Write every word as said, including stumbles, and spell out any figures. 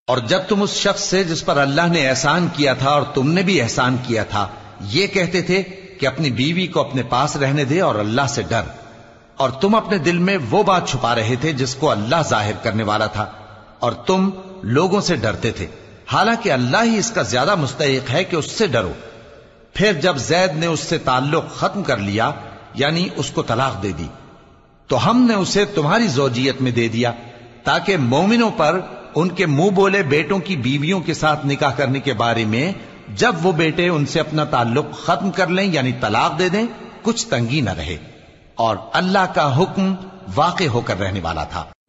और जब तुम उस शख्स से जिस पर अल्लाह ने एहसान किया था और तुमने भी एहसान किया था ये कहते थे कि अपनी बीवी को अपने पास रहने दे और अल्लाह से डर, और तुम अपने दिल में वो बात छुपा रहे थे जिसको अल्लाह जाहिर करने वाला था, और तुम लोगों से डरते थे, हालांकि अल्लाह ही इसका ज्यादा मुस्तहिक है कि उससे डरो। फिर जब जैद ने उससे ताल्लुक खत्म कर लिया, यानी उसको तलाक दे दी, तो हमने उसे तुम्हारी ज़ौजियत में दे दिया ताकि मोमिनों पर उनके मुंह बोले बेटों की बीवियों के साथ निकाह करने के बारे में जब वो बेटे उनसे अपना ताल्लुक खत्म कर लें यानी तलाक दे दें, कुछ तंगी न रहे। और अल्लाह का हुक्म वाक़े होकर रहने वाला था।